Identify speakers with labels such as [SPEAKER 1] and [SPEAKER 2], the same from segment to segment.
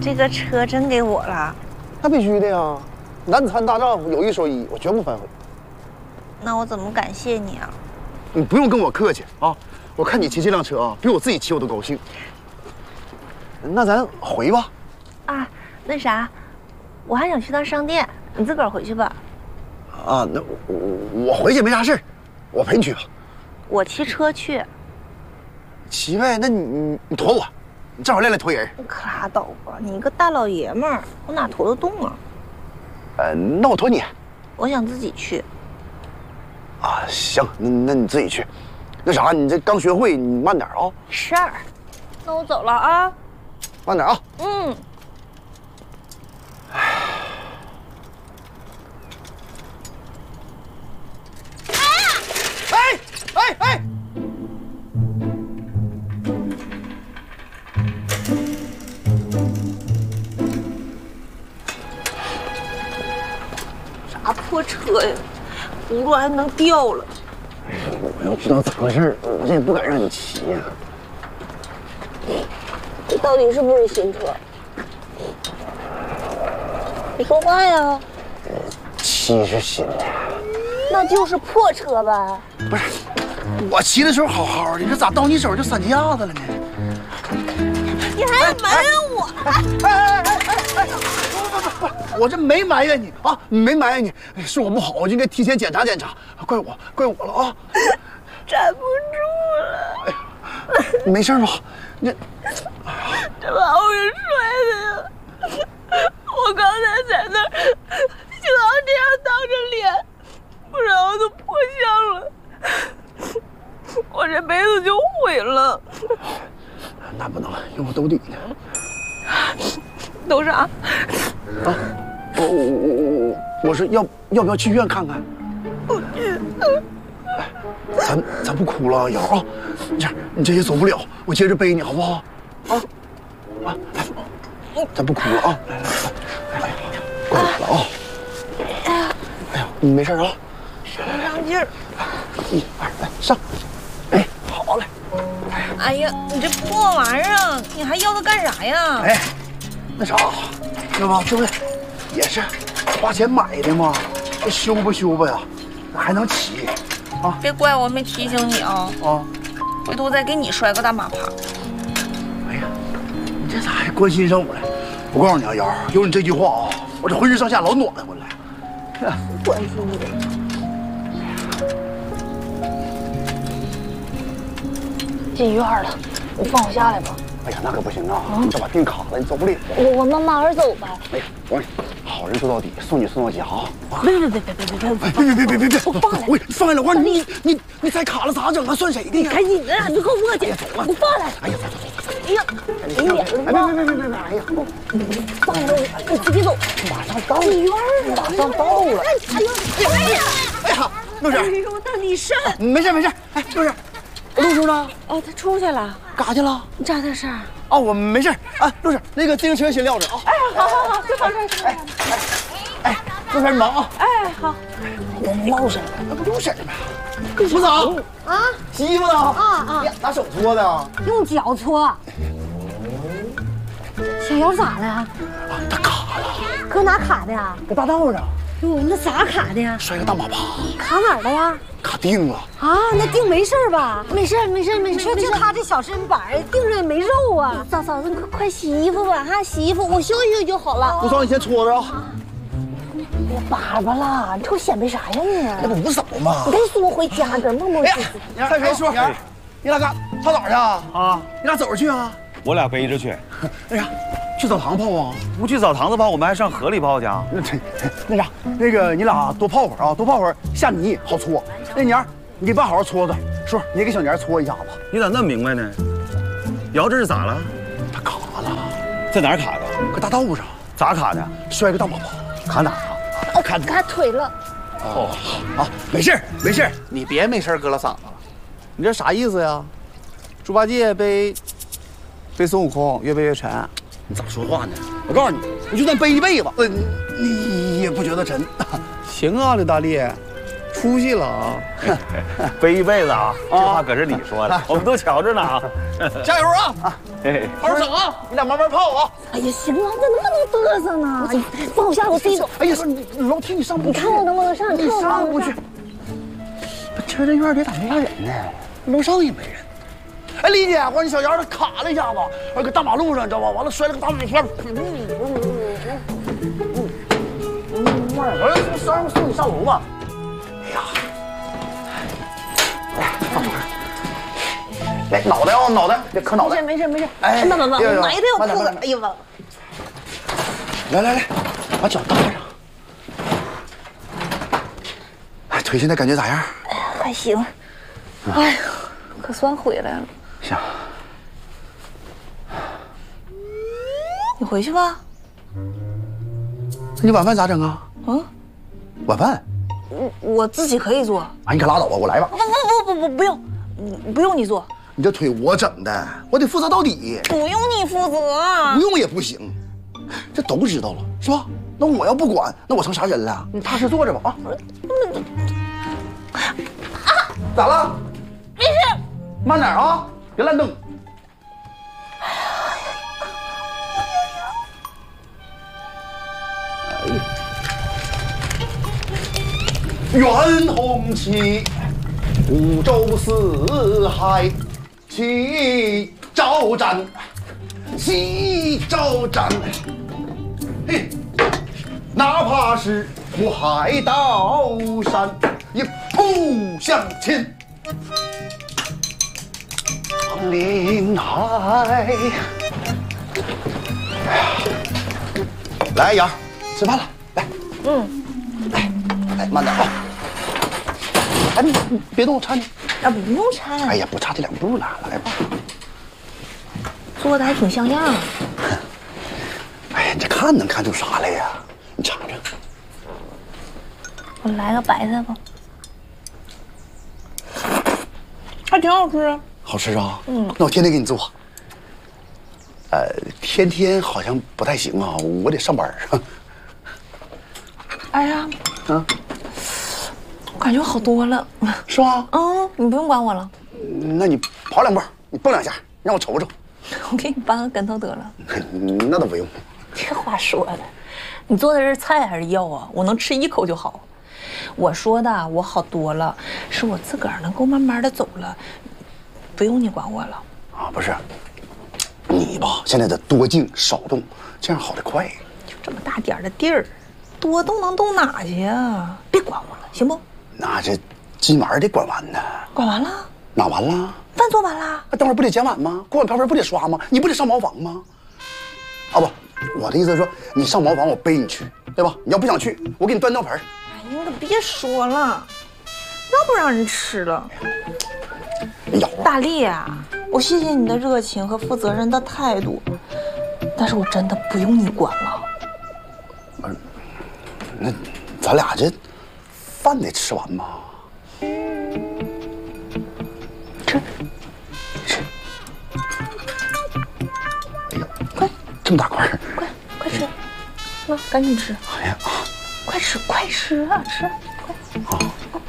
[SPEAKER 1] 这个车真给我了？
[SPEAKER 2] 那必须的呀！男参大丈夫，有一说一，我绝不反悔。
[SPEAKER 1] 那我怎么感谢你啊？
[SPEAKER 2] 你不用跟我客气啊！我看你骑这辆车啊，比我自己骑我都高兴。那咱回吧。
[SPEAKER 1] 啊，那啥，我还想去趟商店，你自个儿回去吧。
[SPEAKER 2] 啊，那我回去没啥事，我陪你去吧。
[SPEAKER 1] 我骑车去。
[SPEAKER 2] 骑呗，那你驮我，你正好练练驮人。
[SPEAKER 1] 你可拉倒吧，你一个大老爷们儿，我哪驮得动啊？
[SPEAKER 2] 那我驮你。
[SPEAKER 1] 我想自己去。
[SPEAKER 2] 啊，行，那你自己去。那啥，你这刚学会，你慢点啊。
[SPEAKER 1] 是。那我走了啊。
[SPEAKER 2] 慢点啊。
[SPEAKER 1] 嗯。
[SPEAKER 2] 哎！
[SPEAKER 1] 啥破车呀，轱辘还能掉了。
[SPEAKER 2] 我要知道咋回事，我这也不敢让你骑呀。
[SPEAKER 1] 这到底是不是新车？你说话呀！
[SPEAKER 2] 漆是新的。
[SPEAKER 1] 那就是破车呗。
[SPEAKER 2] 不是，我骑的时候好好的，这咋到你手就散架子了呢？
[SPEAKER 1] 你还要埋怨我？
[SPEAKER 2] 不，我这没埋怨你啊，没埋怨你，是我不好，我就应该提前检查检查，怪我了啊！
[SPEAKER 1] 站不住了。
[SPEAKER 2] 你没事吧？你
[SPEAKER 1] 这把我给摔的呀！我刚才在那儿，幸好这样当着脸，不然我都破相了，我这辈子就毁了。
[SPEAKER 2] 那不能，有我兜底呢。
[SPEAKER 1] 都啥？
[SPEAKER 2] 啊，我是要不要去医院看看？
[SPEAKER 1] 不去。
[SPEAKER 2] 咱不哭了，瑶啊，你这也走不了，我接着背你好不好？来，咱不哭了啊！来，怪我了啊！哎呀，你没事啊？
[SPEAKER 1] 使不上劲儿。
[SPEAKER 2] 1、2，来上。哎，好嘞。
[SPEAKER 1] 哎呀，你这破玩意儿，你还要它干啥呀？
[SPEAKER 2] 哎，那啥，要不这不也是花钱买的吗？这修吧呀，还能骑啊！
[SPEAKER 1] 别怪我没提醒你啊！回头再给你摔个大马趴。
[SPEAKER 2] 哎呀，你这咋还关心上我了？我告诉你啊，瑶，有你这句话啊，我这浑身上下老暖和了。
[SPEAKER 1] 关心你。进医院了，你放我下来吧。
[SPEAKER 2] 哎呀，那可不行啊！这把病卡了，你走不了。
[SPEAKER 1] 我慢慢走呗。
[SPEAKER 2] 哎呀，我说你，好人做到底，送你送到家啊！
[SPEAKER 1] 别！
[SPEAKER 2] 别！
[SPEAKER 1] 我放下！
[SPEAKER 2] 我放下老花，你再卡了咋整啊？算谁的呀？
[SPEAKER 1] 赶紧的，你和我磨叽。
[SPEAKER 2] 走了，
[SPEAKER 1] 你放下！
[SPEAKER 2] 哎呀，走！
[SPEAKER 1] 哎呀，没脸了吧？
[SPEAKER 2] 别！哎呀，
[SPEAKER 1] 放下你自己走。马上到医院了，马上到了。
[SPEAKER 2] 哎呀，陆婶，
[SPEAKER 1] 哎呦，那你肾
[SPEAKER 2] 没事。哎，陆婶，陆叔呢？
[SPEAKER 1] 哦，他出去了。
[SPEAKER 2] 干啥去了？
[SPEAKER 1] 你咋的事儿？
[SPEAKER 2] 哦，我没事啊。陆婶，那个自行车先撂着啊。
[SPEAKER 1] 哎，好，别放这儿。
[SPEAKER 2] 哎，陆婶你忙啊。
[SPEAKER 1] 哎，好。跟老婶，
[SPEAKER 2] 那不陆婶吗？扶嫂
[SPEAKER 3] 啊，
[SPEAKER 2] 洗衣服呢？
[SPEAKER 3] 啊，
[SPEAKER 2] 拿手搓的。
[SPEAKER 3] 用脚搓。小姚咋了？
[SPEAKER 2] 啊，他卡了，
[SPEAKER 3] 搁哪卡的呀？
[SPEAKER 2] 搁大道上。
[SPEAKER 3] 哟，那咋卡的呀？
[SPEAKER 2] 摔个大马趴，
[SPEAKER 3] 卡哪儿了呀？
[SPEAKER 2] 卡腚了。
[SPEAKER 3] 啊，那腚没事吧？
[SPEAKER 1] 没事。
[SPEAKER 3] 你说就他这小身板，腚上也没肉啊。
[SPEAKER 1] 嫂子，你快洗衣服吧，哈，洗衣服，我休息就好了。
[SPEAKER 2] 扶嫂，你先搓着啊。
[SPEAKER 1] 别叭叭了，你瞅显摆啥呀你？
[SPEAKER 2] 那不扶嫂吗？
[SPEAKER 1] 你赶紧送我回家，这磨磨唧唧。
[SPEAKER 2] 看谁说？你俩干泡澡去啊？啊，你俩走着去啊？
[SPEAKER 4] 我俩背着去。
[SPEAKER 2] 哎呀，去澡堂泡啊？
[SPEAKER 4] 不去澡堂子泡，我们还上河里泡去啊？
[SPEAKER 2] 那个你俩多泡会儿啊，多泡会儿下泥好搓。那娘，你给爸好好搓搓。叔，你也给小年搓一下子。
[SPEAKER 4] 你咋那么明白呢？瑶这是咋了？
[SPEAKER 2] 他卡了，
[SPEAKER 4] 在哪儿卡的？
[SPEAKER 2] 搁大道上。
[SPEAKER 4] 咋卡的？
[SPEAKER 2] 摔个大马趴。
[SPEAKER 4] 卡哪儿啊？
[SPEAKER 1] 卡腿了。
[SPEAKER 2] 哦，啊，没事，你别没事搁了嗓子了。你这啥意思呀？猪八戒背孙悟空越背越沉。你咋说话呢？我告诉你，我就算背一辈子，你也不觉得沉。行啊，刘大力， 出息了啊！
[SPEAKER 4] 背一辈子啊，这话可是你说的，我们都瞧着呢啊！
[SPEAKER 2] 加油啊！好好整啊！你俩慢慢泡啊！
[SPEAKER 3] 哎呀，行了，这能不能嘚瑟呢？放我下，我自己走。
[SPEAKER 2] 哎呀，楼梯你上不去，
[SPEAKER 3] 你看我能不能上？
[SPEAKER 2] 你上不去。今儿这院里咋没啥人呢？楼上也没人。哎，丽姐，我说你小杨他卡了一下子，搁大马路上，你知道吧？完了摔了个大尾片。我送你上楼吧。哎呀，放这儿。来，脑袋啊，脑袋，别磕脑袋。
[SPEAKER 3] 没事。
[SPEAKER 2] 哎，
[SPEAKER 3] 慢，我哪一定要哭的。哎呀妈！
[SPEAKER 2] 来，把脚搭上。哎，腿现在感觉咋样？
[SPEAKER 3] 还行。哎呀，可算回来了。
[SPEAKER 2] 行。
[SPEAKER 3] 你回去吧。
[SPEAKER 2] 那你晚饭咋整啊？晚饭？
[SPEAKER 3] 我自己可以做。
[SPEAKER 2] 啊，你可拉倒吧，我来吧。
[SPEAKER 3] 不用，不用你做。
[SPEAKER 2] 你这腿我整的，我得负责到底。
[SPEAKER 3] 不用你负责。
[SPEAKER 2] 不用也不行，这都知道了是吧？那我要不管，那我成啥人了？你踏实坐着吧啊！咋了？
[SPEAKER 3] 没事。
[SPEAKER 2] 慢点啊，别乱动。袁弘齐，五洲四海，齐招展，嘿，哪怕是我海岛山，也不向前。临海，来，杨，吃饭了，来，来，慢点啊。哎，你别动，我搀你。
[SPEAKER 3] 啊，不用搀。
[SPEAKER 2] 哎呀，不差这2步了，来吧。
[SPEAKER 3] 做的还挺像样。
[SPEAKER 2] 哎呀，你这看能看出啥来呀？你尝尝。
[SPEAKER 3] 我来个白菜吧。还挺好吃啊。
[SPEAKER 2] 好吃啊？那我天天给你做。天天好像不太行啊，我得上班。
[SPEAKER 3] 哎呀，我感觉好多了。
[SPEAKER 2] 是吗？
[SPEAKER 3] 你不用管我了。
[SPEAKER 2] 那你跑2步，你蹦2下，让我瞅瞅。
[SPEAKER 3] 我给你搬个跟头得了。
[SPEAKER 2] 那倒不用。
[SPEAKER 3] 这话说的，你做的是菜还是药啊？我能吃1口就好。我说的我好多了，是我自个儿能够慢慢的走了，不用你管我了。
[SPEAKER 2] 啊，不是，你吧现在得多静少动，这样好得快。
[SPEAKER 3] 就这么大点儿的地儿，多动能动哪去啊？别管我了，行不？
[SPEAKER 2] 那这今晚得管完呢。
[SPEAKER 3] 管完了？
[SPEAKER 2] 哪完了？
[SPEAKER 3] 饭做完了？
[SPEAKER 2] 那等会儿不得捡碗吗？锅碗瓢盆不得刷吗？你不得上茅房吗？啊不，我的意思是说，你上茅房我背你去，对吧？你要不想去，我给你端尿盆。
[SPEAKER 3] 哎呀，你可别说了，让不让人吃了？
[SPEAKER 2] 咬
[SPEAKER 3] 大力啊，我谢谢你的热情和负责任的态度，但是我真的不用你管了。
[SPEAKER 2] 那咱俩这饭得吃完吧？吃。哎呀，
[SPEAKER 3] 快，
[SPEAKER 2] 这么大块儿！
[SPEAKER 3] 快吃，那赶紧吃！
[SPEAKER 2] 哎呀，
[SPEAKER 3] 快吃啊，吃！快！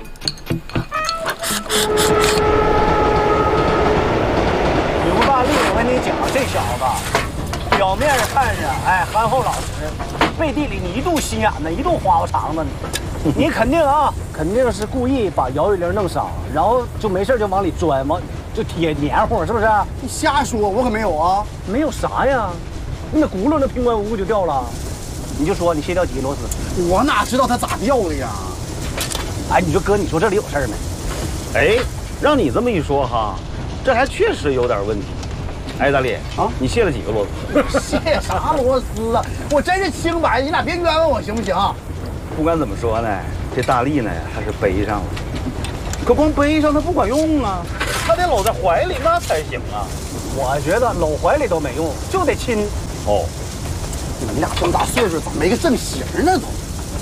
[SPEAKER 5] 刘大力，我跟你讲，这小子表面看着憨厚老实，背地里你一肚心眼子，一肚花花肠子，你肯定是故意把姚玉玲弄伤，然后就没事就往里钻，就贴黏糊，是不是？
[SPEAKER 2] 你瞎说，我可没有啊！
[SPEAKER 5] 没有啥呀，你那轱辘那平白无故就掉了，你就说你卸掉几个螺丝？
[SPEAKER 2] 我哪知道它咋掉的呀？
[SPEAKER 5] 哎，你说哥，你说这里有事儿没？
[SPEAKER 4] 哎，让你这么一说哈，这还确实有点问题。哎，大力啊，你卸了几个螺丝？
[SPEAKER 2] 卸啥螺丝啊？我真是清白，你俩别冤枉我行不行？
[SPEAKER 4] 不管怎么说呢，这大力呢还是背上了，可光背上它不管用啊，他得搂在怀里那才行啊。
[SPEAKER 5] 我觉得搂怀里都没用，就得亲。
[SPEAKER 4] 哦，
[SPEAKER 2] 你们俩这么大岁数，咋没个正形呢都？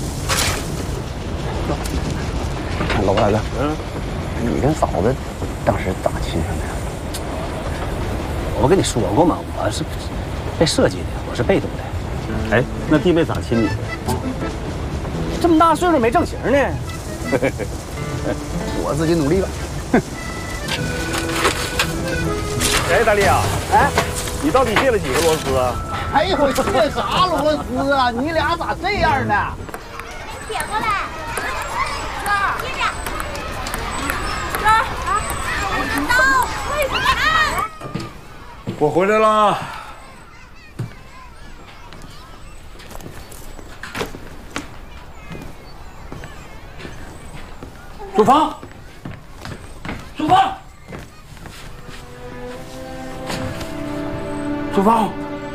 [SPEAKER 2] 老婆来了，你跟嫂子当时咋亲上的呀？
[SPEAKER 5] 我跟你说过吗？我是被设计的，我是被动的。
[SPEAKER 4] 哎，那弟妹咋亲你的？
[SPEAKER 5] 这么大岁数没正形呢？
[SPEAKER 2] 我自己努力吧。
[SPEAKER 4] 哎，大力啊，哎，你到底卸了几个螺丝啊？
[SPEAKER 2] 哎呦，卸啥螺丝啊？你俩咋这样呢？
[SPEAKER 1] 撇过来，这儿，接着，这儿啊，刀，为什么啊？
[SPEAKER 6] 我回来了。朱芳，朱芳，朱芳。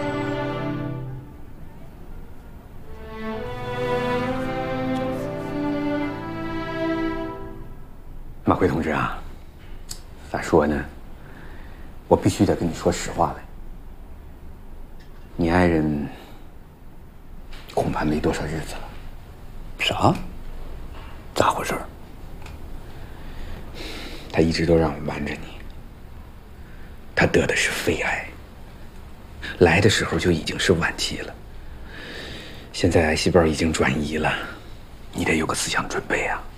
[SPEAKER 7] 马奎同志啊，咋说呢？我必须得跟你说实话来。你爱人恐怕没多少日子了。
[SPEAKER 6] 啥？
[SPEAKER 7] 咋回事？他一直都让我瞒着你。他得的是肺癌，来的时候就已经是晚期了。现在癌细胞已经转移了，你得有个思想准备啊。